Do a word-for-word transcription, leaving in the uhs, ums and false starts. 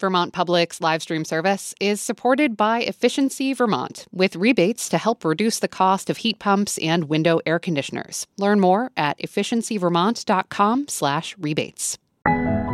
Vermont Public's live stream service is supported by Efficiency Vermont, with rebates to help reduce the cost of heat pumps and window air conditioners. Learn more at efficiency vermont dot com slash rebates.